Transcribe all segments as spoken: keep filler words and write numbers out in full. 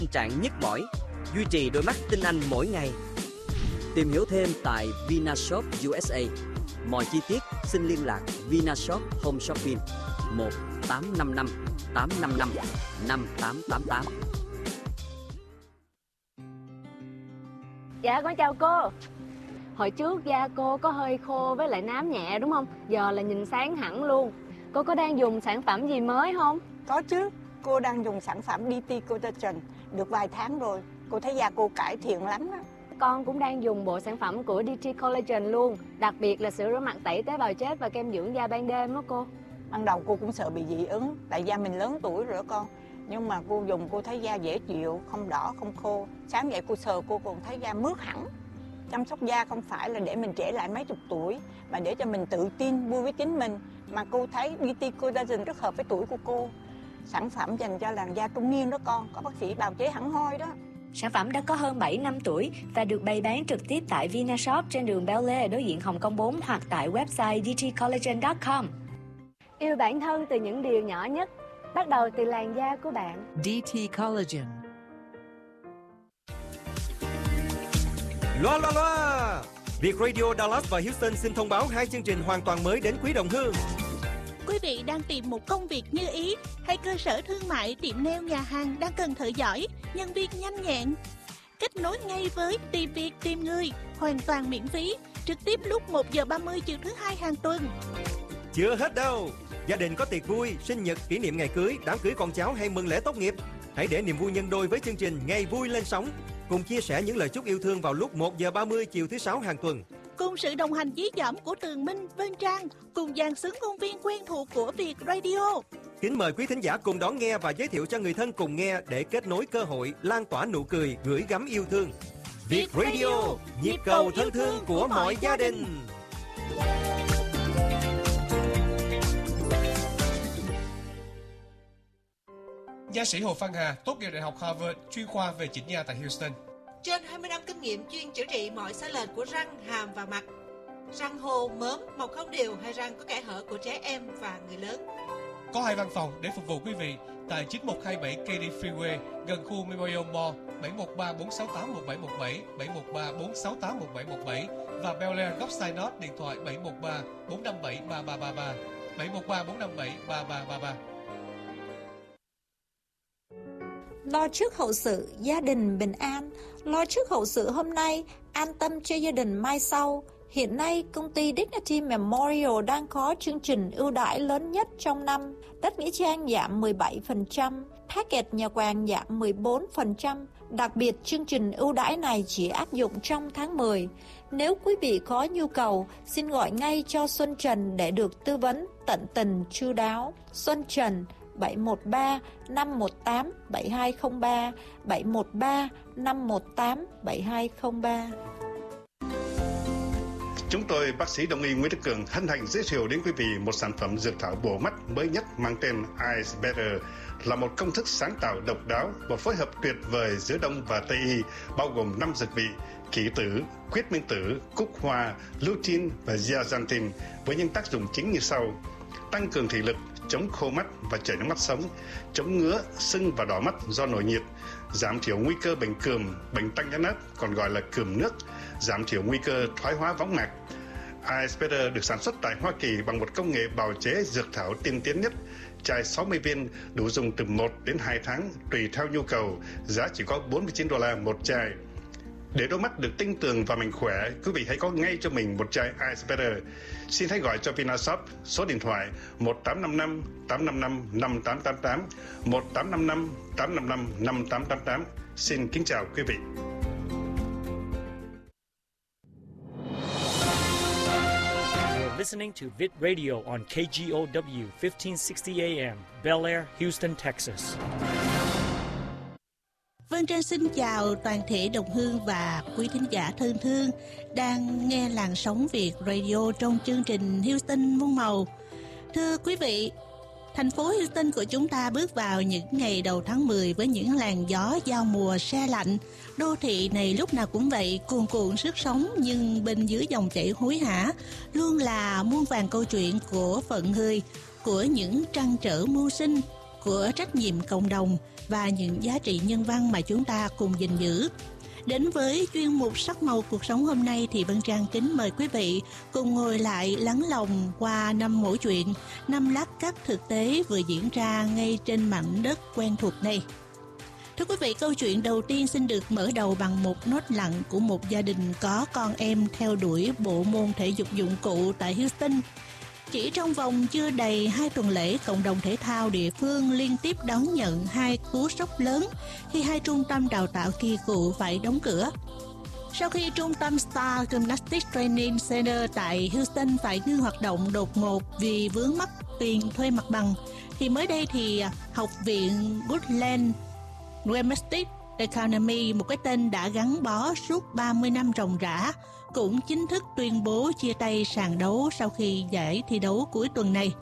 tình trạng nhức mỏi, duy trì đôi mắt tinh anh mỗi ngày. Tìm hiểu thêm tại Vinashop u ét a. Mọi chi tiết xin liên lạc Vinashop Home Shopping một tám năm năm tám năm năm năm tám tám tám. Dạ con chào cô. Hồi trước da cô có hơi khô với lại nám nhẹ đúng không? Giờ là nhìn sáng hẳn luôn. Cô có đang dùng sản phẩm gì mới không? Có chứ, cô đang dùng sản phẩm đê tê Collagen được vài tháng rồi. Cô thấy da cô cải thiện lắm đó. Con cũng đang dùng bộ sản phẩm của đê tê Collagen luôn. Đặc biệt là sữa rửa mặt tẩy tế bào chết và kem dưỡng da ban đêm đó cô. Ban đầu cô cũng sợ bị dị ứng, tại da mình lớn tuổi rồi đó con. Nhưng mà cô dùng cô thấy da dễ chịu, không đỏ, không khô. Sáng dậy cô sờ cô còn thấy da mướt hẳn. Chăm sóc da không phải là để mình trẻ lại mấy chục tuổi, mà để cho mình tự tin, vui với chính mình. Mà cô thấy đê tê Collagen rất hợp với tuổi của cô. Sản phẩm dành cho làn da trung niên đó con, có bác sĩ bào chế hẳn hoi đó. Sản phẩm đã có hơn bảy năm tuổi và được bày bán trực tiếp tại Vinashop trên đường Bel Air đối diện Hồng Kông bốn hoặc tại website d t collagen chấm com. Yêu bản thân từ những điều nhỏ nhất, bắt đầu từ làn da của bạn. đê tê Collagen. Loa loa loa! Việt Radio Dallas và Houston xin thông báo hai chương trình hoàn toàn mới đến quý đồng hương. Quý vị đang tìm một công việc như ý hay cơ sở thương mại, tiệm nail, nhà hàng đang cần thợ giỏi, nhân viên nhanh nhẹn. Kết nối ngay với Tìm Việc Tìm Người, hoàn toàn miễn phí, trực tiếp lúc một giờ ba mươi chiều thứ hai hàng tuần. Chưa hết đâu! Gia đình có tiệc vui, sinh nhật, kỷ niệm ngày cưới, đám cưới con cháu hay mừng lễ tốt nghiệp. Hãy để niềm vui nhân đôi với chương trình Ngày Vui Lên Sóng. Cùng chia sẻ những lời chúc yêu thương vào lúc một giờ ba mươi chiều thứ sáu hàng tuần. Cùng sự đồng hành dí dỏm của Tường Minh, Vân Trang, cùng dàn xứng ngôn viên quen thuộc của Việt Radio. Kính mời quý thính giả cùng đón nghe và giới thiệu cho người thân cùng nghe để kết nối cơ hội, lan tỏa nụ cười, gửi gắm yêu thương. Việt Radio, nhịp cầu thân thương của mọi gia đình. Nha sĩ Hồ Phan Hà tốt nghiệp Đại học Harvard, chuyên khoa về chỉnh nha tại Houston. Trên hai mươi năm kinh nghiệm chuyên chữa trị mọi sai lệch của răng, hàm và mặt. Răng hô, mớm, mọc không đều hay răng có kẽ hở của trẻ em và người lớn. Có hai văn phòng để phục vụ quý vị tại chín một hai bảy Katy Freeway gần khu Memorial Mall, bảy một ba bốn sáu tám một bảy một bảy, bảy một ba bốn sáu tám một bảy một bảy và Bel Air góc Synod điện thoại bảy một ba bốn năm bảy ba ba ba ba, bảy một ba bốn năm bảy ba ba ba ba. Lo trước hậu sự, gia đình bình an. Lo trước hậu sự hôm nay, an tâm cho gia đình mai sau. Hiện nay, công ty Dignity Memorial đang có chương trình ưu đãi lớn nhất trong năm. Đất nghĩa trang giảm mười bảy phần trăm, package nhà quàng giảm mười bốn phần trăm. Đặc biệt, chương trình ưu đãi này chỉ áp dụng trong tháng mười. Nếu quý vị có nhu cầu, xin gọi ngay cho Xuân Trần để được tư vấn tận tình chu đáo. Xuân Trần bảy một ba năm một tám bảy hai không ba, bảy một ba năm một tám bảy hai không ba. Chúng tôi, bác sĩ Đông y Nguyễn Đức Cường, hân hạnh giới thiệu đến quý vị một sản phẩm dược thảo bổ mắt mới nhất mang tên Eyes Better, là một công thức sáng tạo độc đáo và phối hợp tuyệt vời giữa Đông và Tây y, bao gồm năm dược vị: kỷ tử, quyết minh tử, cúc hoa, lutein và zeaxanthin, với những tác dụng chính như sau: tăng cường thị lực, chống khô mắt và chảy nước mắt sống, chống ngứa, sưng và đỏ mắt do nổi nhiệt, giảm thiểu nguy cơ bệnh cườm, bệnh tăng nhãn áp còn gọi là cườm nước, giảm thiểu nguy cơ thoái hóa võng mạc. Eyes Better được sản xuất tại Hoa Kỳ bằng một công nghệ bào chế dược thảo tiên tiến nhất. Chai sáu mươi viên đủ dùng từ một đến hai tháng tùy theo nhu cầu, giá chỉ có bốn mươi chín đô la một chai. Để đôi mắt được tinh tường và mạnh khỏe, quý vị hãy có ngay cho mình một chai Eyes Better. Xin hãy gọi cho Vinashop số điện thoại một tám năm năm tám năm năm năm tám tám tám, một tám năm năm tám năm năm năm tám tám tám. Xin kính chào quý vị. Listening to Vit Radio on K G O W fifteen sixty A M, Bel Air, Houston, Texas. Vân Trang xin chào toàn thể đồng hương và quý thính giả thân thương đang nghe làn sóng Việt Radio trong chương trình Houston muôn màu. Thưa quý vị, thành phố Houston của chúng ta bước vào những ngày đầu tháng mười với những làn gió giao mùa se lạnh. Đô thị này lúc nào cũng vậy, cuồn cuộn sức sống, nhưng bên dưới dòng chảy hối hả luôn là muôn vàn câu chuyện của phận người, của những trăn trở mưu sinh. của trách nhiệm cộng đồng và những giá trị nhân văn mà chúng ta cùng gìn giữ. Đến với chuyên mục Sắc màu cuộc sống hôm nay thì Vân Trang kính mời quý vị cùng ngồi lại lắng lòng qua năm mẫu chuyện, năm lát cắt thực tế vừa diễn ra ngay trên mảnh đất quen thuộc này. Thưa quý vị, câu chuyện đầu tiên xin được mở đầu bằng một nốt lặng của một gia đình có con em theo đuổi bộ môn thể dục dụng cụ tại Houston. Chỉ trong vòng chưa đầy hai tuần lễ, cộng đồng thể thao địa phương liên tiếp đón nhận hai cú sốc lớn khi hai trung tâm đào tạo kia cụ phải đóng cửa. Sau khi trung tâm Star Gymnastics Training Center tại Houston phải ngưng hoạt động đột ngột vì vướng mắc tiền thuê mặt bằng, thì mới đây thì học viện Woodland Gymnastics Academy, một cái tên đã gắn bó suốt ba mươi năm ròng rã, cũng chính thức tuyên bố chia tay sàn đấu sau khi giải thi đấu cuối tuần này.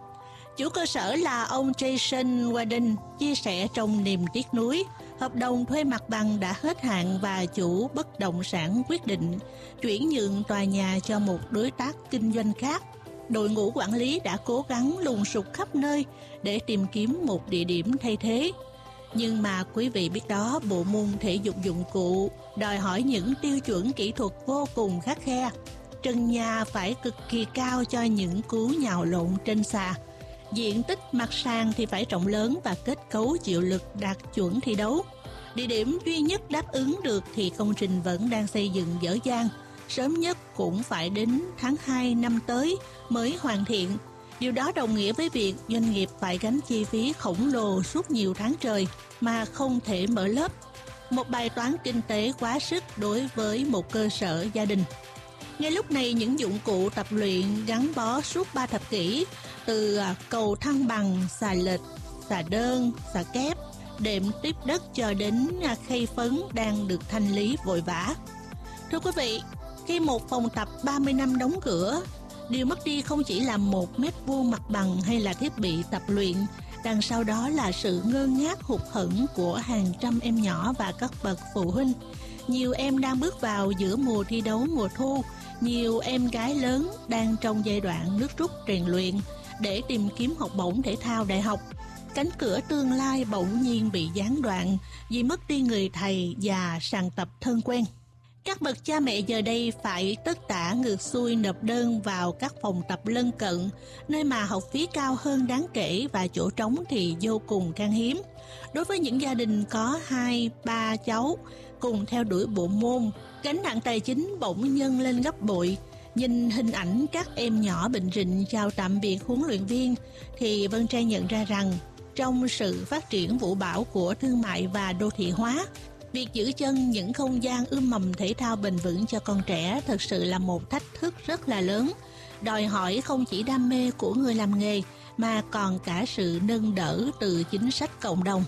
Chủ cơ sở là ông Jason Warden chia sẻ trong niềm tiếc nuối, hợp đồng thuê mặt bằng đã hết hạn và chủ bất động sản quyết định chuyển nhượng tòa nhà cho một đối tác kinh doanh khác. Đội ngũ quản lý đã cố gắng lùng sục khắp nơi để tìm kiếm một địa điểm thay thế. Nhưng mà quý vị biết đó, bộ môn thể dục dụng cụ đòi hỏi những tiêu chuẩn kỹ thuật vô cùng khắt khe. Trần nhà phải cực kỳ cao cho những cú nhào lộn trên xà. Diện tích mặt sàn thì phải rộng lớn và kết cấu chịu lực đạt chuẩn thi đấu. Địa điểm duy nhất đáp ứng được thì công trình vẫn đang xây dựng dở dang. Sớm nhất cũng phải đến tháng hai năm tới mới hoàn thiện. Điều đó đồng nghĩa với việc doanh nghiệp phải gánh chi phí khổng lồ suốt nhiều tháng trời mà không thể mở lớp. Một bài toán kinh tế quá sức đối với một cơ sở gia đình. Ngay lúc này, những dụng cụ tập luyện gắn bó suốt ba thập kỷ, từ cầu thăng bằng, xà lệch, xà đơn, xà kép, đệm tiếp đất cho đến khay phấn đang được thanh lý vội vã. Thưa quý vị, khi một phòng tập ba mươi năm đóng cửa, điều mất đi không chỉ là một mét vuông mặt bằng hay là thiết bị tập luyện, đằng sau đó là sự ngơ ngác hụt hẫng của hàng trăm em nhỏ và các bậc phụ huynh. Nhiều em đang bước vào giữa mùa thi đấu mùa thu, nhiều em gái lớn đang trong giai đoạn nước rút rèn luyện để tìm kiếm học bổng thể thao đại học. Cánh cửa tương lai bỗng nhiên bị gián đoạn vì mất đi người thầy và sàn tập thân quen. Các bậc cha mẹ giờ đây phải tất tả ngược xuôi nộp đơn vào các phòng tập lân cận, nơi mà học phí cao hơn đáng kể và chỗ trống thì vô cùng khan hiếm. Đối với những gia đình có hai, ba cháu cùng theo đuổi bộ môn, gánh nặng tài chính bỗng nhân lên gấp bội. Nhìn hình ảnh các em nhỏ bệnh rịnh chào tạm biệt huấn luyện viên thì Vân Trang nhận ra rằng trong sự phát triển vũ bão của thương mại và đô thị hóa, việc giữ chân những không gian ươm mầm thể thao bền vững cho con trẻ thực sự là một thách thức rất là lớn, đòi hỏi không chỉ đam mê của người làm nghề mà còn cả sự nâng đỡ từ chính sách cộng đồng.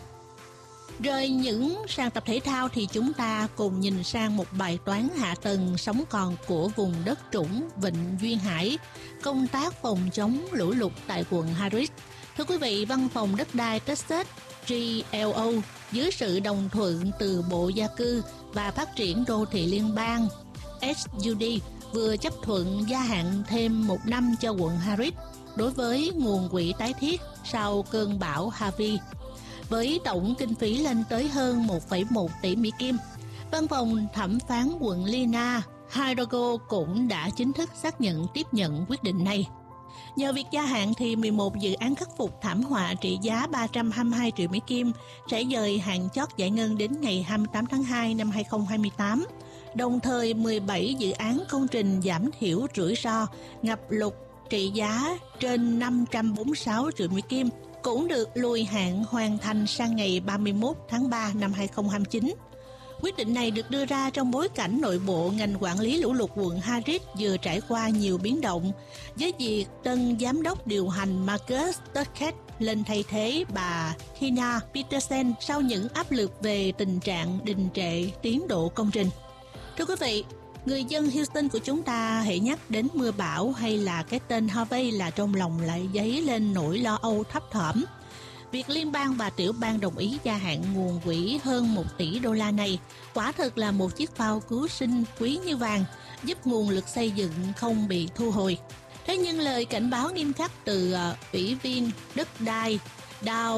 Rời những sàn tập thể thao thì chúng ta cùng nhìn sang một bài toán hạ tầng sống còn của vùng đất trũng Vịnh Duyên Hải, công tác phòng chống lũ lụt tại quận Harris. Thưa quý vị, Văn phòng Đất đai Texas G L O dưới sự đồng thuận từ Bộ Gia cư và Phát triển Đô thị Liên bang S U D vừa chấp thuận gia hạn thêm một năm cho quận Harris đối với nguồn quỹ tái thiết sau cơn bão Harvey, với tổng kinh phí lên tới hơn một phẩy một tỷ Mỹ Kim. Văn phòng thẩm phán quận Lina Hidalgo cũng đã chính thức xác nhận tiếp nhận quyết định này. Nhờ việc gia hạn thì mười một dự án khắc phục thảm họa trị giá ba trăm hai mươi hai triệu Mỹ Kim sẽ dời hạn chót giải ngân đến ngày hai mươi tám tháng hai năm hai không hai tám. Đồng thời mười bảy dự án công trình giảm thiểu rủi ro ngập lụt trị giá trên năm trăm bốn mươi sáu triệu Mỹ Kim cũng được lùi hạn hoàn thành sang ngày ba mươi mốt tháng ba năm hai không hai chín. Quyết định này được đưa ra trong bối cảnh nội bộ ngành quản lý lũ lụt quận Harris vừa trải qua nhiều biến động, với việc tân giám đốc điều hành Marcus Turkett lên thay thế bà Tina Petersen sau những áp lực về tình trạng đình trệ tiến độ công trình. Thưa quý vị, người dân Houston của chúng ta hễ nhắc đến mưa bão hay là cái tên Harvey là trong lòng lại dấy lên nỗi lo âu thấp thỏm. Việc liên bang và tiểu bang đồng ý gia hạn nguồn quỹ hơn một tỷ đô la này quả thực là một chiếc phao cứu sinh quý như vàng, giúp nguồn lực xây dựng không bị thu hồi. Thế nhưng lời cảnh báo nghiêm khắc từ uh, ủy viên đất đai Dow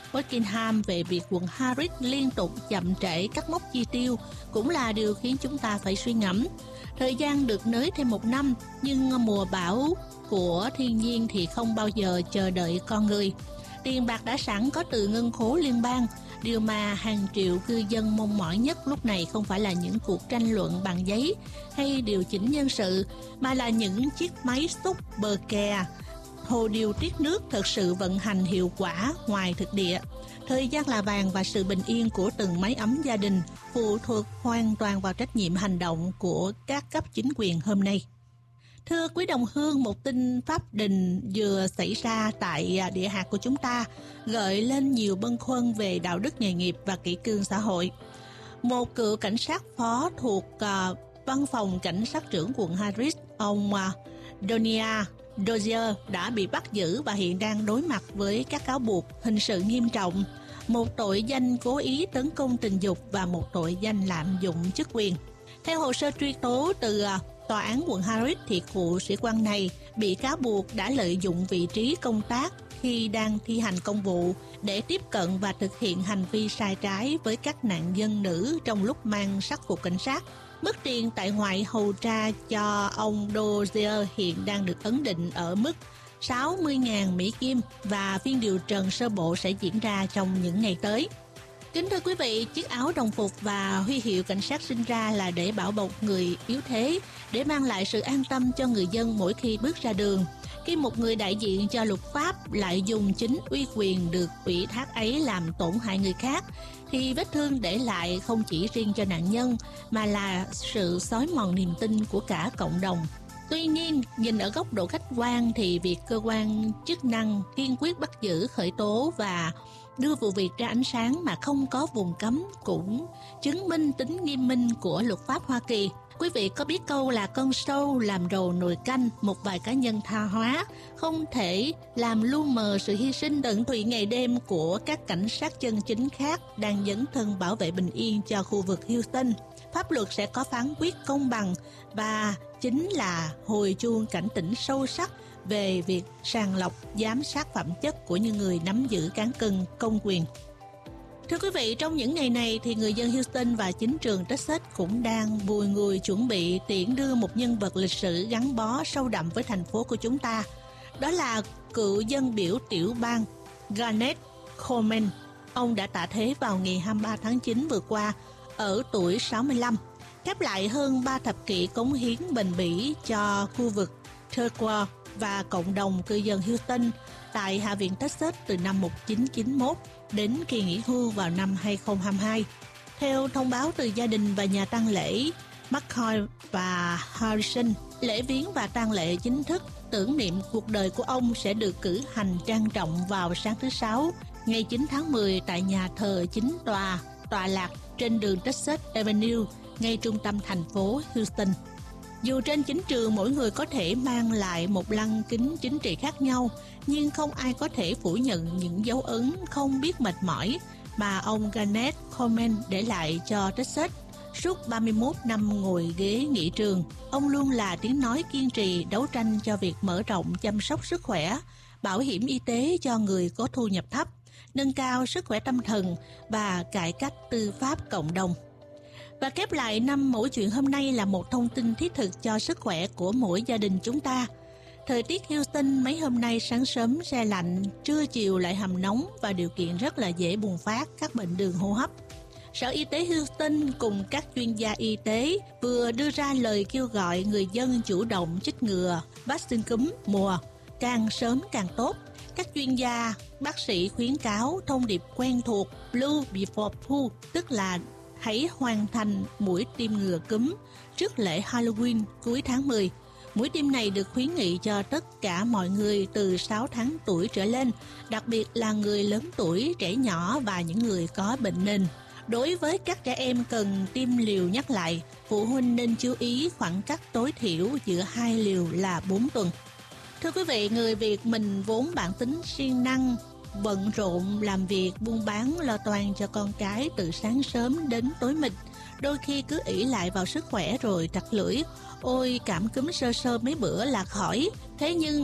Buckingham về việc quận Harris liên tục chậm trễ các mốc chi tiêu cũng là điều khiến chúng ta phải suy ngẫm. Thời gian được nới thêm một năm, nhưng mùa bão của thiên nhiên thì không bao giờ chờ đợi con người. Tiền bạc đã sẵn có từ ngân khố liên bang. Điều mà hàng triệu cư dân mong mỏi nhất lúc này không phải là những cuộc tranh luận bằng giấy hay điều chỉnh nhân sự, mà là những chiếc máy xúc bờ kè, hồ điều tiết nước thực sự vận hành hiệu quả ngoài thực địa. Thời gian là vàng và sự bình yên của từng mái ấm gia đình phụ thuộc hoàn toàn vào trách nhiệm hành động của các cấp chính quyền hôm nay. Thưa quý đồng hương, một tin pháp đình vừa xảy ra tại địa hạt của chúng ta gợi lên nhiều băn khoăn về đạo đức nghề nghiệp và kỷ cương xã hội. Một cựu cảnh sát phó thuộc uh, văn phòng cảnh sát trưởng quận Harris, ông uh, Donia Dozier đã bị bắt giữ và hiện đang đối mặt với các cáo buộc hình sự nghiêm trọng, một tội danh cố ý tấn công tình dục và một tội danh lạm dụng chức quyền. Theo hồ sơ truy tố từ uh, Tòa án quận Harris thì cựu sĩ quan này bị cáo buộc đã lợi dụng vị trí công tác khi đang thi hành công vụ để tiếp cận và thực hiện hành vi sai trái với các nạn nhân nữ trong lúc mang sắc phục cảnh sát. Mức tiền tại ngoại hầu tra cho ông Dozier hiện đang được ấn định ở mức sáu mươi nghìn Mỹ Kim và phiên điều trần sơ bộ sẽ diễn ra trong những ngày tới. Kính thưa quý vị, chiếc áo đồng phục và huy hiệu cảnh sát sinh ra là để bảo bọc người yếu thế, để mang lại sự an tâm cho người dân mỗi khi bước ra đường. Khi một người đại diện cho luật pháp lại dùng chính uy quyền được ủy thác ấy làm tổn hại người khác, thì vết thương để lại không chỉ riêng cho nạn nhân, mà là sự xói mòn niềm tin của cả cộng đồng. Tuy nhiên, nhìn ở góc độ khách quan thì việc cơ quan chức năng kiên quyết bắt giữ, khởi tố và đưa vụ việc ra ánh sáng mà không có vùng cấm cũng chứng minh tính nghiêm minh của luật pháp Hoa Kỳ. Quý vị có biết câu là con sâu làm rầu nồi canh, một vài cá nhân tha hóa không thể làm lu mờ sự hy sinh tận tụy ngày đêm của các cảnh sát chân chính khác đang dấn thân bảo vệ bình yên cho khu vực Houston. Pháp luật sẽ có phán quyết công bằng và chính là hồi chuông cảnh tỉnh sâu sắc về việc sàng lọc, giám sát phẩm chất của những người nắm giữ cán cân công quyền. Thưa quý vị, trong những ngày này thì người dân Houston và chính trường Texas cũng đang bùi ngùi chuẩn bị tiễn đưa một nhân vật lịch sử gắn bó sâu đậm với thành phố của chúng ta. Đó là cựu dân biểu tiểu bang Garnett Coleman. Ông đã tạ thế vào ngày hai mươi ba tháng chín vừa qua ở tuổi sáu mươi lăm, khép lại hơn ba thập kỷ cống hiến bền bỉ cho khu vực Turquoise và cộng đồng cư dân Houston tại Hạ viện Texas từ năm một nghìn chín trăm chín mươi mốt đến kỳ nghỉ hưu vào năm hai nghìn không trăm hai mươi hai. Theo thông báo từ gia đình và nhà tang lễ McCoy và Harrison, lễ viếng và tang lễ chính thức tưởng niệm cuộc đời của ông sẽ được cử hành trang trọng vào sáng thứ Sáu, ngày chín tháng mười tại nhà thờ chính tòa, tọa lạc trên đường Texas Avenue, ngay trung tâm thành phố Houston. Dù trên chính trường mỗi người có thể mang lại một lăng kính chính trị khác nhau, nhưng không ai có thể phủ nhận những dấu ấn không biết mệt mỏi mà ông Garnett Coleman để lại cho Texas. Suốt ba mươi mốt năm ngồi ghế nghị trường, ông luôn là tiếng nói kiên trì đấu tranh cho việc mở rộng chăm sóc sức khỏe, bảo hiểm y tế cho người có thu nhập thấp, nâng cao sức khỏe tâm thần và cải cách tư pháp cộng đồng. Và khép lại năm mẫu chuyện hôm nay là một thông tin thiết thực cho sức khỏe của mỗi gia đình chúng ta. Thời tiết Houston mấy hôm nay sáng sớm se lạnh, trưa chiều lại hầm nóng và điều kiện rất là dễ bùng phát các bệnh đường hô hấp. Sở Y tế Houston cùng các chuyên gia y tế vừa đưa ra lời kêu gọi người dân chủ động chích ngừa vaccine cúm mùa, càng sớm càng tốt. Các chuyên gia, bác sĩ khuyến cáo thông điệp quen thuộc Blue Before Flu, tức là hãy hoàn thành mũi tiêm ngừa cúm trước lễ Halloween cuối tháng mười. Mũi tiêm này được khuyến nghị cho tất cả mọi người từ sáu tháng tuổi trở lên, đặc biệt là người lớn tuổi, trẻ nhỏ và những người có bệnh nền. Đối với các trẻ em cần tiêm liều nhắc lại, phụ huynh nên chú ý khoảng cách tối thiểu giữa hai liều là bốn tuần. Thưa quý vị, người Việt mình vốn bản tính siêng năng, bận rộn làm việc buôn bán lo toan cho con cái từ sáng sớm đến tối mịt, đôi khi cứ ỷ lại vào sức khỏe rồi trặc lưỡi, ôi cảm cúm sơ sơ mấy bữa là khỏi. Thế nhưng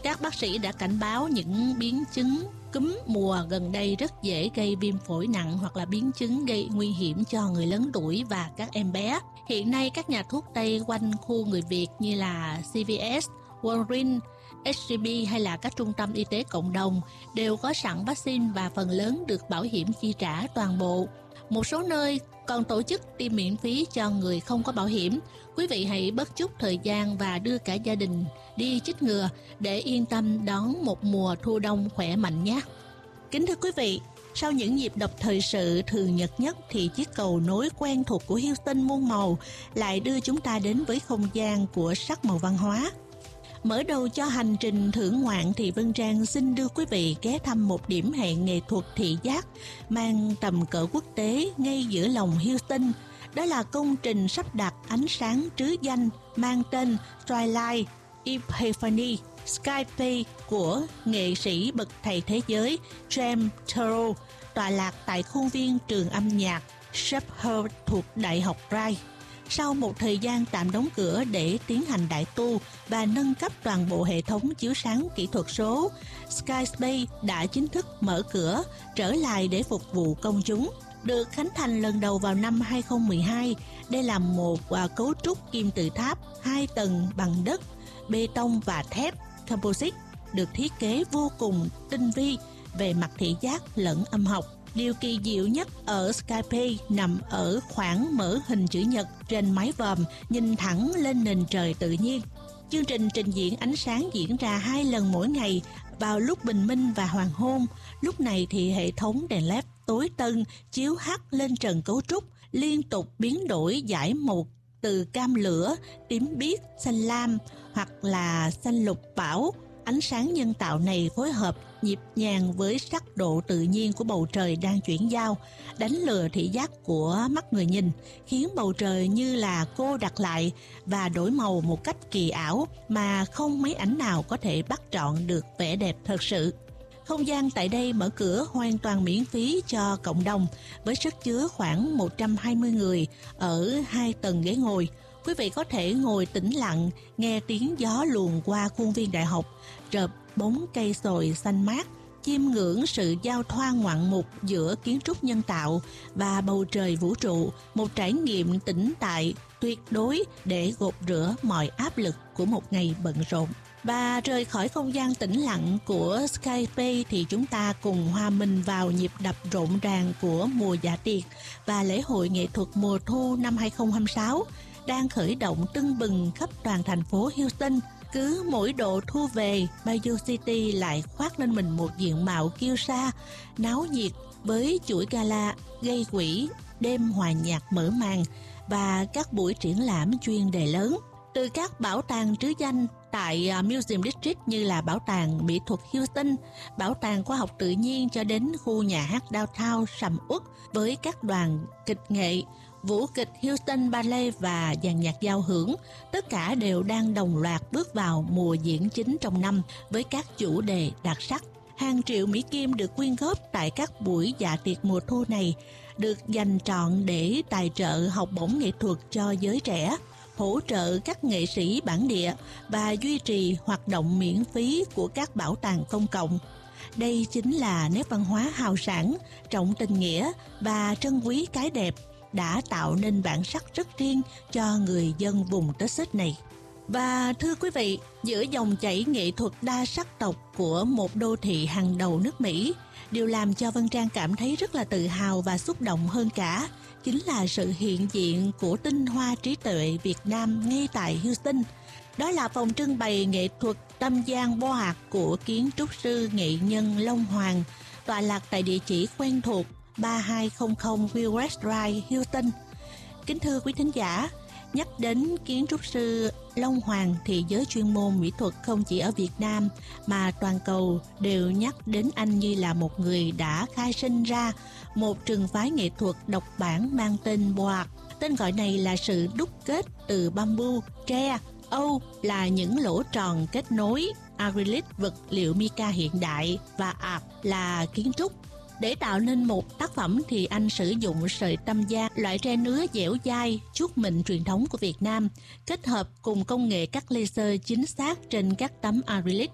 Các bác sĩ đã cảnh báo những biến chứng cúm mùa gần đây rất dễ gây viêm phổi nặng hoặc là biến chứng gây nguy hiểm cho người lớn tuổi và các em bé. Hiện nay các nhà thuốc Tây quanh khu người Việt như là xê vê ét, Walgreens, hát xê bê hay là các trung tâm y tế cộng đồng đều có sẵn vaccine và phần lớn được bảo hiểm chi trả toàn bộ. Một số nơi còn tổ chức tiêm miễn phí cho người không có bảo hiểm. Quý vị hãy bất chút thời gian và đưa cả gia đình đi chích ngừa để yên tâm đón một mùa thu đông khỏe mạnh nhé. Kính thưa quý vị, sau những nhịp đập thời sự thường nhật nhất thì chiếc cầu nối quen thuộc của Houston muôn màu lại đưa chúng ta đến với không gian của sắc màu văn hóa. Mở đầu cho hành trình thưởng ngoạn thì Vân Trang xin đưa quý vị ghé thăm một điểm hẹn nghệ thuật thị giác mang tầm cỡ quốc tế ngay giữa lòng Houston. Đó là công trình sắp đặt ánh sáng trứ danh mang tên Twilight Epiphany Skype của nghệ sĩ bậc thầy thế giới James Turrell, tọa lạc tại khuôn viên trường âm nhạc Shepherd thuộc Đại học Rice. Sau một thời gian tạm đóng cửa để tiến hành đại tu và nâng cấp toàn bộ hệ thống chiếu sáng kỹ thuật số, Skyspace đã chính thức mở cửa trở lại để phục vụ công chúng. Được khánh thành lần đầu vào năm hai không một hai, đây là một uh, cấu trúc kim tự tháp hai tầng bằng đất, bê tông và thép composite được thiết kế vô cùng tinh vi về mặt thị giác lẫn âm học. Điều kỳ diệu nhất ở Skype nằm ở khoảng mở hình chữ nhật trên mái vòm nhìn thẳng lên nền trời tự nhiên. Chương trình trình diễn ánh sáng diễn ra hai lần mỗi ngày vào lúc bình minh và hoàng hôn. Lúc này thì hệ thống đèn led tối tân chiếu hắt lên trần cấu trúc, liên tục biến đổi dải màu từ cam lửa, tím biếc, xanh lam hoặc là xanh lục bảo. Ánh sáng nhân tạo này phối hợp nhịp nhàng với sắc độ tự nhiên của bầu trời đang chuyển giao, đánh lừa thị giác của mắt người nhìn, khiến bầu trời như là cô đặt lại và đổi màu một cách kỳ ảo mà không mấy ảnh nào có thể bắt trọn được vẻ đẹp thật sự. Không gian tại đây mở cửa hoàn toàn miễn phí cho cộng đồng với sức chứa khoảng một trăm hai mươi người ở hai tầng ghế ngồi. Quý vị có thể ngồi tĩnh lặng, nghe tiếng gió luồn qua khuôn viên đại học, chợp bóng cây sồi xanh mát, chiêm ngưỡng sự giao thoa ngoạn mục giữa kiến trúc nhân tạo và bầu trời vũ trụ, một trải nghiệm tĩnh tại tuyệt đối để gột rửa mọi áp lực của một ngày bận rộn. Và rời khỏi không gian tĩnh lặng của Skype thì chúng ta cùng hòa mình vào nhịp đập rộn ràng của mùa dạ tiệc và lễ hội nghệ thuật mùa thu năm hai không hai sáu đang khởi động tưng bừng khắp toàn thành phố Houston. Cứ mỗi độ thu về, Bayou City lại khoác lên mình một diện mạo kiêu sa, náo nhiệt với chuỗi gala gây quỹ, đêm hòa nhạc mở màn và các buổi triển lãm chuyên đề lớn. Từ các bảo tàng trứ danh tại Museum District như là Bảo tàng Mỹ thuật Houston, Bảo tàng Khoa học Tự nhiên cho đến khu nhà hát downtown sầm uất với các đoàn kịch nghệ, vũ kịch Houston Ballet và dàn nhạc giao hưởng, tất cả đều đang đồng loạt bước vào mùa diễn chính trong năm với các chủ đề đặc sắc. Hàng triệu Mỹ Kim được quyên góp tại các buổi dạ tiệc mùa thu này được dành trọn để tài trợ học bổng nghệ thuật cho giới trẻ, hỗ trợ các nghệ sĩ bản địa và duy trì hoạt động miễn phí của các bảo tàng công cộng. Đây chính là nét văn hóa hào sảng, trọng tình nghĩa và trân quý cái đẹp đã tạo nên bản sắc rất riêng cho người dân vùng Texas này. Và thưa quý vị, giữa dòng chảy nghệ thuật đa sắc tộc của một đô thị hàng đầu nước Mỹ, điều làm cho Vân Trang cảm thấy rất là tự hào và xúc động hơn cả chính là sự hiện diện của tinh hoa trí tuệ Việt Nam ngay tại Houston. Đó là phòng trưng bày nghệ thuật Tâm Giang Board của kiến trúc sư nghệ nhân Long Hoàng, tọa lạc tại địa chỉ quen thuộc ba hai không không West Drive, Houston. Kính thưa quý thính giả, nhắc đến kiến trúc sư Long Hoàng thì giới chuyên môn mỹ thuật không chỉ ở Việt Nam mà toàn cầu đều nhắc đến anh như là một người đã khai sinh ra một trường phái nghệ thuật độc bản mang tên Board. Tên gọi này là sự đúc kết từ bamboo, tre, âu là những lỗ tròn kết nối, acrylic vật liệu mica hiện đại và art là kiến trúc. Để tạo nên một tác phẩm thì anh sử dụng sợi Tâm Giang, loại tre nứa dẻo dai, chuốt mịn truyền thống của Việt Nam, kết hợp cùng công nghệ cắt laser chính xác trên các tấm acrylic.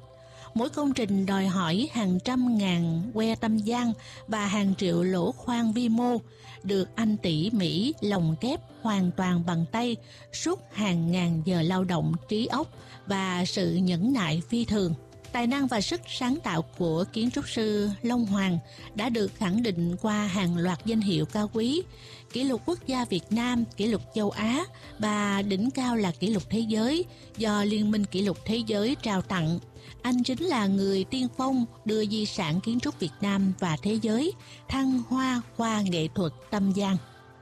Mỗi công trình đòi hỏi hàng trăm ngàn que tâm giang và hàng triệu lỗ khoan vi mô, được anh tỉ mỉ lồng ghép hoàn toàn bằng tay suốt hàng ngàn giờ lao động trí óc và sự nhẫn nại phi thường. Tài năng và sức sáng tạo của kiến trúc sư Long Hoàng đã được khẳng định qua hàng loạt danh hiệu cao quý, kỷ lục quốc gia Việt Nam, kỷ lục châu Á và đỉnh cao là kỷ lục thế giới do Liên minh Kỷ lục Thế giới trao tặng. Anh chính là người tiên phong đưa di sản kiến trúc Việt Nam và thế giới thăng hoa khoa nghệ thuật tâm giang.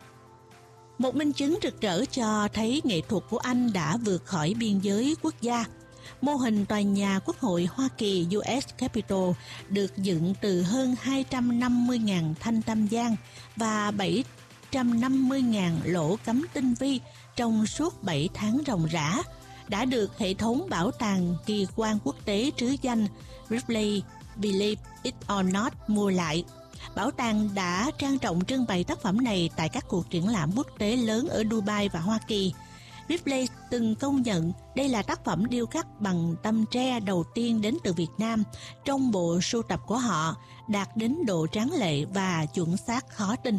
Một minh chứng rực rỡ cho thấy nghệ thuật của anh đã vượt khỏi biên giới quốc gia. Mô hình tòa nhà Quốc hội Hoa Kỳ U S Capitol được dựng từ hơn hai trăm năm mươi nghìn thanh tâm giang và bảy trăm năm mươi nghìn lỗ cắm tinh vi trong suốt bảy tháng ròng rã, đã được hệ thống bảo tàng kỳ quan quốc tế trứ danh Ripley Believe It or Not mua lại. Bảo tàng đã trang trọng trưng bày tác phẩm này tại các cuộc triển lãm quốc tế lớn ở Dubai và Hoa Kỳ. Ripley từng công nhận đây là tác phẩm điêu khắc bằng tăm tre đầu tiên đến từ Việt Nam trong bộ sưu tập của họ, đạt đến độ tráng lệ và chuẩn xác khó tin.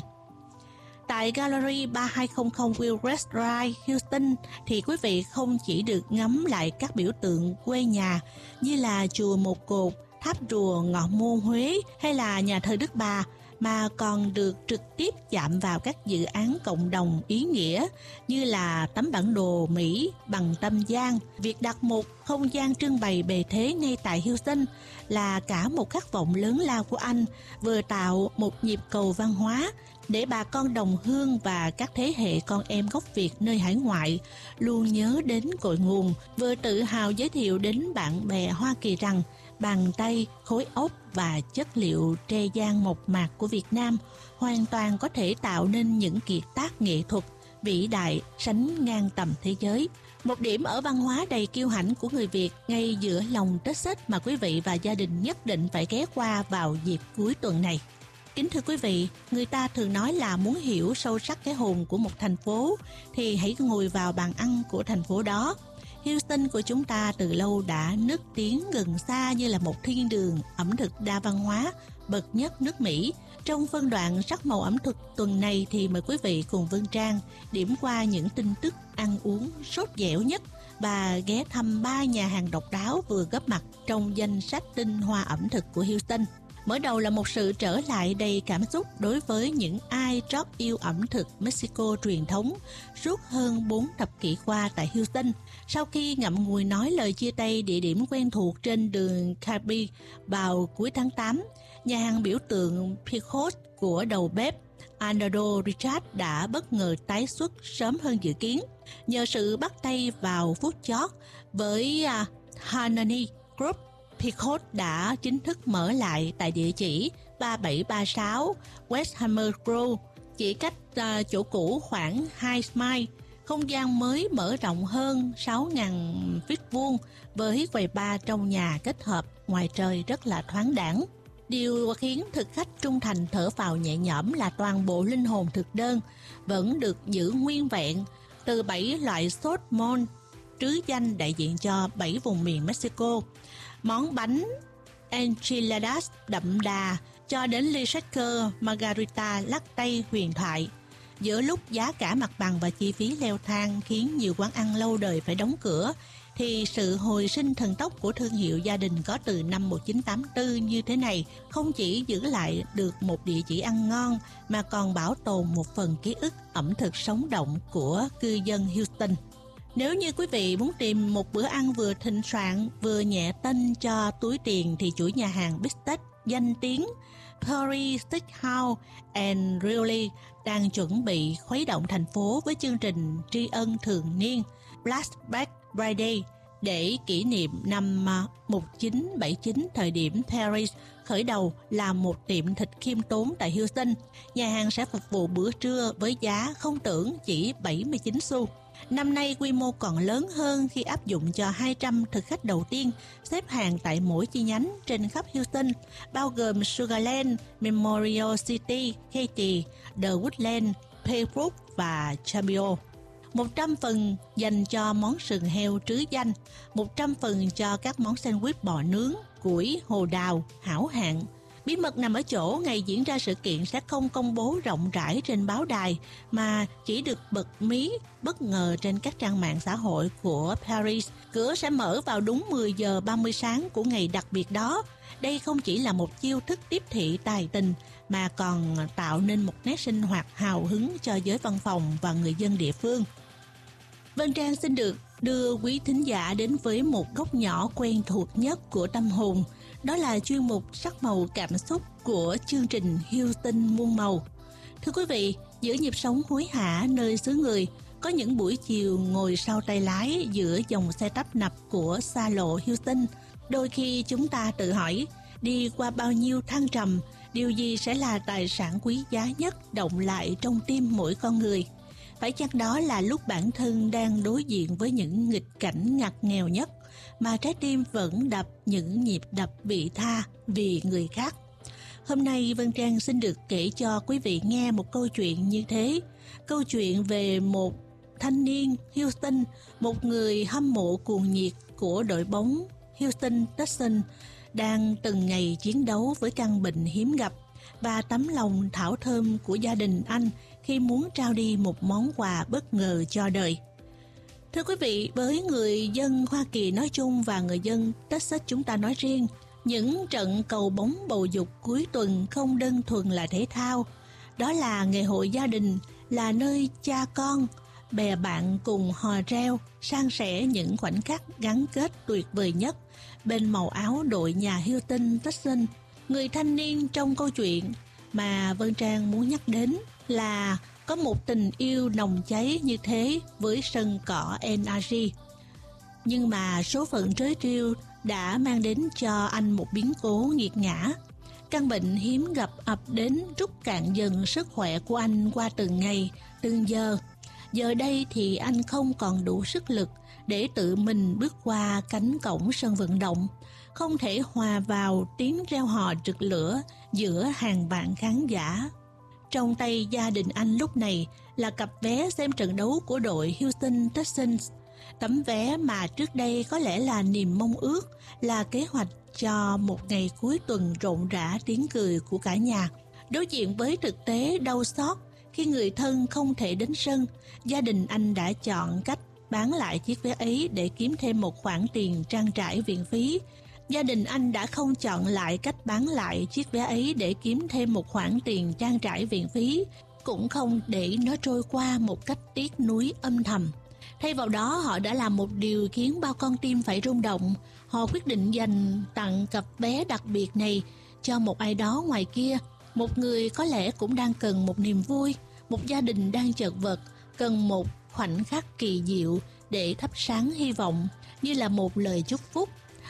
Tại Gallery ba hai không không Wilwest Drive, Houston thì quý vị không chỉ được ngắm lại các biểu tượng quê nhà như là chùa Một Cột, tháp rùa Ngọ Môn Huế hay là nhà thờ Đức Bà, mà còn được trực tiếp chạm vào các dự án cộng đồng ý nghĩa như là tấm bản đồ Mỹ bằng tâm giang. Việc đặt một không gian trưng bày bề thế ngay tại Houston là cả một khát vọng lớn lao của anh, vừa tạo một nhịp cầu văn hóa để bà con đồng hương và các thế hệ con em gốc Việt nơi hải ngoại luôn nhớ đến cội nguồn, vừa tự hào giới thiệu đến bạn bè Hoa Kỳ rằng bàn tay, khối óc và chất liệu tre giang mộc mạc của Việt Nam hoàn toàn có thể tạo nên những kiệt tác nghệ thuật vĩ đại sánh ngang tầm thế giới. Một điểm ở văn hóa đầy kiêu hãnh của người Việt ngay giữa lòng Texas mà quý vị và gia đình nhất định phải ghé qua vào dịp cuối tuần này. Kính thưa quý vị, người ta thường nói là muốn hiểu sâu sắc cái hồn của một thành phố thì hãy ngồi vào bàn ăn của thành phố đó. Houston của chúng ta từ lâu đã nức tiếng gần xa như là một thiên đường ẩm thực đa văn hóa bậc nhất nước Mỹ. Trong phân đoạn sắc màu ẩm thực tuần này thì mời quý vị cùng Vân Trang điểm qua những tin tức ăn uống sốt dẻo nhất và ghé thăm ba nhà hàng độc đáo vừa góp mặt trong danh sách tinh hoa ẩm thực của Houston. Mở đầu là một sự trở lại đầy cảm xúc đối với những ai trót yêu ẩm thực Mexico truyền thống suốt hơn bốn thập kỷ qua tại Houston. Sau khi ngậm ngùi nói lời chia tay địa điểm quen thuộc trên đường Kirby vào cuối tháng tám, nhà hàng biểu tượng Picos của đầu bếp Arnaldo Richard đã bất ngờ tái xuất sớm hơn dự kiến. Nhờ sự bắt tay vào phút chót với uh, Hanani Group, Picos đã chính thức mở lại tại địa chỉ ba bảy ba sáu West Hammer Grove, chỉ cách uh, chỗ cũ khoảng hai mile. Không gian mới mở rộng hơn sáu nghìn feet vuông với quầy bar trong nhà kết hợp ngoài trời rất là thoáng đãng. Điều khiến thực khách trung thành thở phào nhẹ nhõm là toàn bộ linh hồn thực đơn vẫn được giữ nguyên vẹn, từ bảy loại sốt mon trứ danh đại diện cho bảy vùng miền Mexico, món bánh enchiladas đậm đà cho đến ly shaker margarita lắc tay huyền thoại. Giữa lúc giá cả mặt bằng và chi phí leo thang khiến nhiều quán ăn lâu đời phải đóng cửa, thì sự hồi sinh thần tốc của thương hiệu gia đình có từ năm một nghìn chín trăm tám mươi tư như thế này không chỉ giữ lại được một địa chỉ ăn ngon mà còn bảo tồn một phần ký ức ẩm thực sống động của cư dân Houston. Nếu như quý vị muốn tìm một bữa ăn vừa thịnh soạn vừa nhẹ tênh cho túi tiền thì chuỗi nhà hàng Big Steak danh tiếng Paris Steakhouse and Really đang chuẩn bị khuấy động thành phố với chương trình tri ân thường niên Black Friday để kỷ niệm năm một nghìn chín trăm bảy mươi chín, thời điểm Paris khởi đầu làm một tiệm thịt khiêm tốn tại Houston. Nhà hàng sẽ phục vụ bữa trưa với giá không tưởng chỉ bảy mươi chín xu. Năm nay quy mô còn lớn hơn khi áp dụng cho hai trăm thực khách đầu tiên xếp hàng tại mỗi chi nhánh trên khắp Houston, bao gồm Sugarland, Memorial City, Katy, The Woodland, Paybrook và Chambeau. một trăm phần dành cho món sườn heo trứ danh, một trăm phần cho các món sandwich bò nướng, củi, hồ đào, hảo hạn. Bí mật nằm ở chỗ ngày diễn ra sự kiện sẽ không công bố rộng rãi trên báo đài mà chỉ được bật mí bất ngờ trên các trang mạng xã hội của Paris. Cửa sẽ mở vào đúng mười giờ ba mươi sáng của ngày đặc biệt đó. Đây không chỉ là một chiêu thức tiếp thị tài tình mà còn tạo nên một nét sinh hoạt hào hứng cho giới văn phòng và người dân địa phương. Vân Trang xin được đưa quý thính giả đến với một góc nhỏ quen thuộc nhất của tâm hồn. Đó là chuyên mục sắc màu cảm xúc của chương trình Houston muôn màu. Thưa quý vị, giữa nhịp sống hối hả nơi xứ người, có những buổi chiều ngồi sau tay lái giữa dòng xe tấp nập của xa lộ Houston, đôi khi chúng ta tự hỏi, đi qua bao nhiêu thăng trầm, điều gì sẽ là tài sản quý giá nhất động lại trong tim mỗi con người? Phải chăng đó là lúc bản thân đang đối diện với những nghịch cảnh ngặt nghèo nhất, mà trái tim vẫn đập những nhịp đập vị tha vì người khác? Hôm nay Vân Trang xin được kể cho quý vị nghe một câu chuyện như thế. Câu chuyện về một thanh niên Houston, một người hâm mộ cuồng nhiệt của đội bóng Houston Texans, đang từng ngày chiến đấu với căn bệnh hiếm gặp và tấm lòng thảo thơm của gia đình anh khi muốn trao đi một món quà bất ngờ cho đời. Thưa quý vị, với người dân Hoa Kỳ nói chung và người dân Texas chúng ta nói riêng, những trận cầu bóng bầu dục cuối tuần không đơn thuần là thể thao. Đó là ngày hội gia đình, là nơi cha con, bè bạn cùng hò reo, san sẻ những khoảnh khắc gắn kết tuyệt vời nhất bên màu áo đội nhà Houston Texans. Người thanh niên trong câu chuyện mà Vân Trang muốn nhắc đến là có một tình yêu nồng cháy như thế với sân cỏ en rờ giê. Nhưng mà số phận trớ trêu đã mang đến cho anh một biến cố nghiệt ngã. Căn bệnh hiếm gặp ập đến rút cạn dần sức khỏe của anh qua từng ngày, từng giờ. Giờ đây thì anh không còn đủ sức lực để tự mình bước qua cánh cổng sân vận động, không thể hòa vào tiếng reo hò rực lửa giữa hàng vạn khán giả. Trong tay gia đình anh lúc này là cặp vé xem trận đấu của đội Houston Texans. Tấm vé mà trước đây có lẽ là niềm mong ước, là kế hoạch cho một ngày cuối tuần rộn rã tiếng cười của cả nhà. Đối diện với thực tế đau xót khi người thân không thể đến sân, gia đình anh đã chọn cách bán lại chiếc vé ấy để kiếm thêm một khoản tiền trang trải viện phí. Gia đình anh đã không chọn lại cách bán lại chiếc vé ấy để kiếm thêm một khoản tiền trang trải viện phí, cũng không để nó trôi qua một cách tiếc nuối âm thầm. Thay vào đó, họ đã làm một điều khiến bao con tim phải rung động. Họ quyết định dành tặng cặp vé đặc biệt này cho một ai đó ngoài kia, một người có lẽ cũng đang cần một niềm vui, một gia đình đang chật vật, cần một khoảnh khắc kỳ diệu để thắp sáng hy vọng, như là một lời chúc phúc,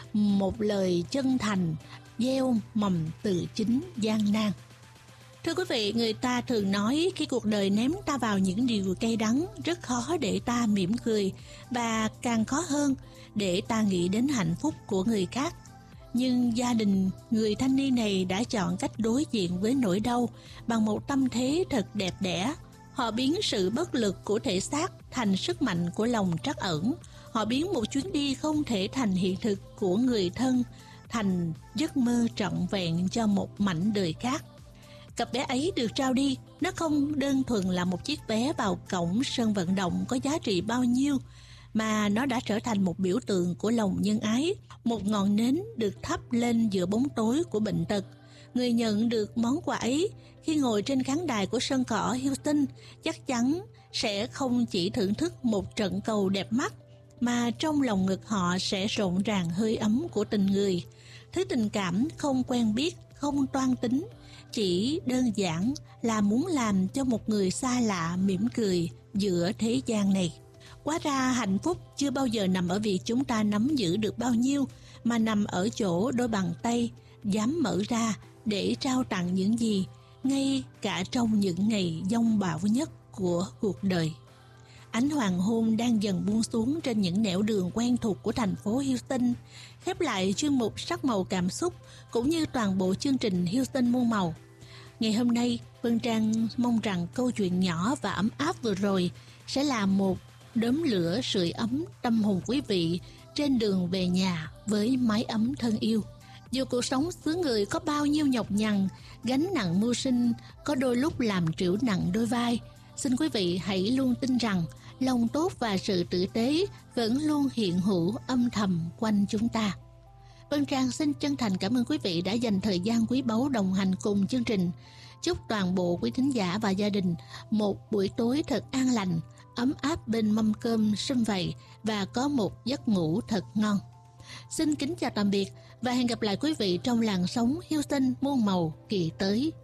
một lời chân thành gieo mầm từ chính gian nan. Thưa quý vị, người ta thường nói khi cuộc đời ném ta vào những điều cay đắng, rất khó để ta mỉm cười, và càng khó hơn để ta nghĩ đến hạnh phúc của người khác. Nhưng gia đình người thanh niên này đã chọn cách đối diện với nỗi đau bằng một tâm thế thật đẹp đẽ. Họ biến sự bất lực của thể xác thành sức mạnh của lòng trắc ẩn. Họ biến một chuyến đi không thể thành hiện thực của người thân thành giấc mơ trọn vẹn cho một mảnh đời khác. Cặp vé ấy được trao đi, nó không đơn thuần là một chiếc vé vào cổng sân vận động có giá trị bao nhiêu, mà nó đã trở thành một biểu tượng của lòng nhân ái, một ngọn nến được thắp lên giữa bóng tối của bệnh tật. Người nhận được món quà ấy khi ngồi trên khán đài của sân cỏ Houston chắc chắn sẽ không chỉ thưởng thức một trận cầu đẹp mắt, mà trong lòng ngực họ sẽ rộn ràng hơi ấm của tình người. Thứ tình cảm không quen biết, không toan tính, chỉ đơn giản là muốn làm cho một người xa lạ mỉm cười giữa thế gian này. Hóa ra hạnh phúc chưa bao giờ nằm ở việc chúng ta nắm giữ được bao nhiêu, mà nằm ở chỗ đôi bàn tay dám mở ra để trao tặng những gì, ngay cả trong những ngày giông bão nhất của cuộc đời. Ánh hoàng hôn đang dần buông xuống trên những nẻo đường quen thuộc của thành phố Houston, khép lại chuyên mục sắc màu cảm xúc cũng như toàn bộ chương trình Houston muôn màu. Ngày hôm nay, Vân Trang mong rằng câu chuyện nhỏ và ấm áp vừa rồi sẽ là một đốm lửa sưởi ấm tâm hồn quý vị trên đường về nhà với mái ấm thân yêu. Dù cuộc sống xứ người có bao nhiêu nhọc nhằn, gánh nặng mưu sinh có đôi lúc làm trĩu nặng đôi vai, xin quý vị hãy luôn tin rằng lòng tốt và sự tử tế vẫn luôn hiện hữu âm thầm quanh chúng ta. Vân Trang xin chân thành cảm ơn quý vị đã dành thời gian quý báu đồng hành cùng chương trình. Chúc toàn bộ quý thính giả và gia đình một buổi tối thật an lành, ấm áp bên mâm cơm sum vầy và có một giấc ngủ thật ngon. Xin kính chào tạm biệt và hẹn gặp lại quý vị trong làn sóng Houston muôn màu kỳ tới.